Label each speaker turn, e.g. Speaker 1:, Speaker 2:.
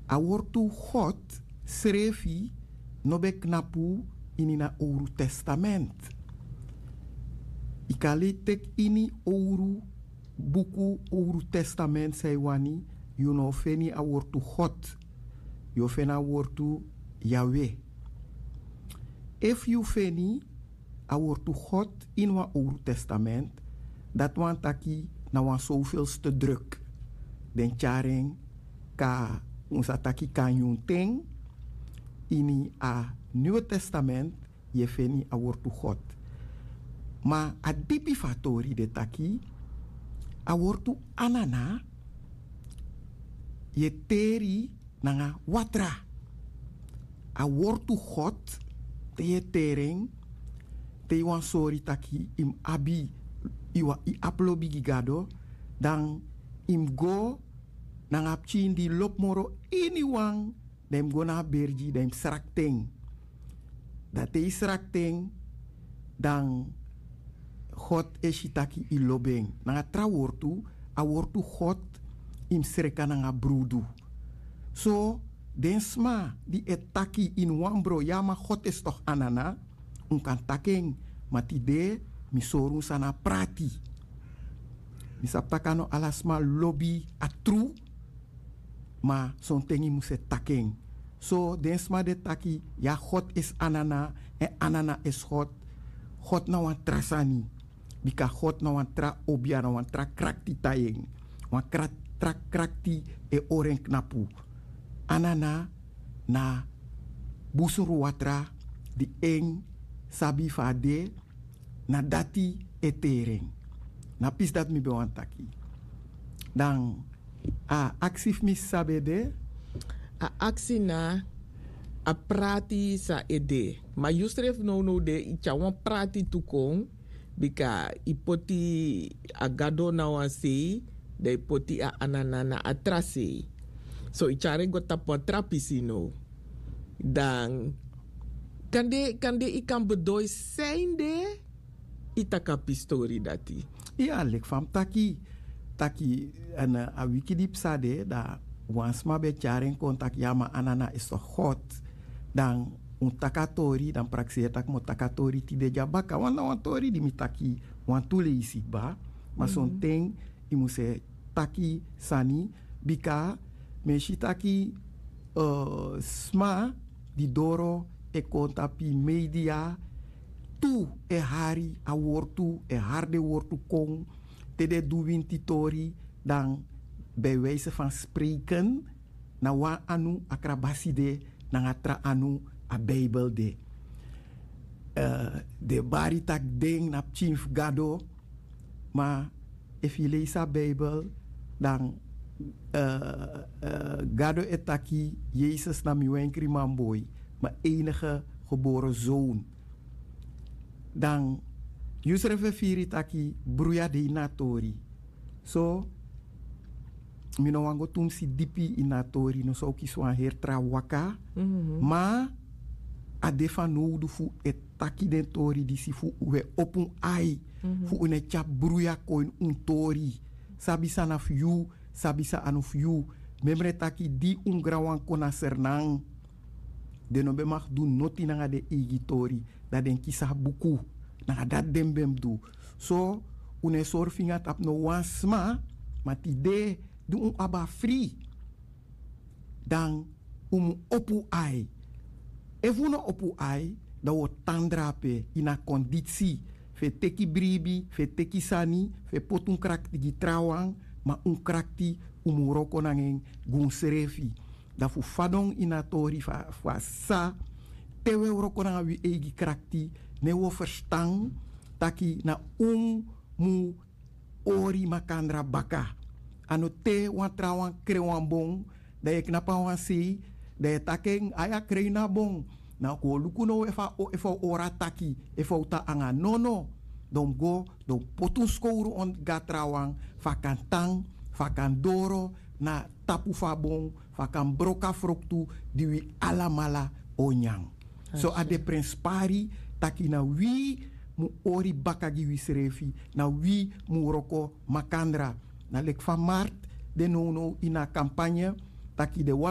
Speaker 1: A wortu God srefi no be knapu inina Ouro Testament. Ikali tek ini Ouro buku Ouro Testament say wani you no feni a wortu God. You fena wortu Yahweh. If you feni a wortu God in wa Ouro Testament, dat wan taki na wan zoveelste druk. Den charing ka unsa taki kan yun ting ini a Nieuwe Testament je feni a wortu God. Ma a dipi fatori de taki a wortu anana je teri nanga watra. A wortu God te je tering te wan sori taki im abi iwa i aplobi gigado dan im go nang apchin di lop moro ini wang dem go na berji dem srakteng. Dat te srakteng dan God esitaki i lobeng. Nang atra wortu a wortu God im sreka nang brudu. So den sma di etaki in wambro yama God is toch anana un kan takeng matide misoru sana prati. Misaptakano alasma lobby atru ma son tengi muse takeng. So den sma de taki ya God is anana en anana is God. God na wan trasani. Bika God na wan tra obia na wan tra krakti tayeng. Wan tra krakti e oren knapu. Anana na busuru watra di eng sabi fade na dati etering. Na pis dat mi bewan taki. Dan a aksif mi sabede.
Speaker 2: A aksi na a prati sa ede. Ma yustref no de icha wan prati tukong bika ipoti a gado na wan sei de ipoti a ananana a trase. So ichare go tapo trapisino. Dan kande ikan bedoy seinde itaka pistori dati.
Speaker 1: Ja, lek fam taki ana a wikidip sade da wansma be charen kontak yama anana is toch God. Dan un takatori dan praxia tak mo takatori ti de jabaka wan tori di mitaki wan tule isi ba. Ma son ting imuse taki sani bika me shitaki sma di doro e kontapi media tu e hari a wortu e harde wortu kong te de duwin titori dan bij wijze van spreken na wa anu akrabasi de na atra anu a Bijbel de de baritak ding na chimf gado ma if je leest a Bijbel dan gado etaki Jezus na miwenkri mamboy maar enige geboren zoon. Dan Yusrefe firi taki bruya de inatori. So mino wango tum si dipi inatori no so kiswan hertra waka. Ma a defa noudu fu etaki den tori di si fu we opun ai. Fu une chap bruya koin untori. Sabisa na fiu, sabisa anu fiu. Memre taki di ungrawan kona sernang. De no be mag doen noti nanga de igitori. Da den kisa buku. Nanga dat den bem do. So, une sorfinga tap no wansma. Mati de du aba free. Dan opu ai. Efu no opu ai. Da wo tandrape ina konditsi. Fe teki bribi, fe teki sani. Fe potun krakti gitrawang. Ma krakti umuroko nangeng gun serefi. Da fu fadong inatori fa sa tewe roko na wi egi krakti ne wo verstang taki na mu ori makandra baka ano te wan trawan krewan bon da ek na pa wan si da takeng aya kreina bon na ko lukuno efa ora taki efa uta anga nono dom go dom potun skouru on gatrawang fakantang fakandoro na tapu fabong fakam broka fruktu diwi alamala onyang. So ade prinspari taki na wi mu ori bakagi wisrefi na wi mu roko makandra na lek van maart de nono ina campagne taki de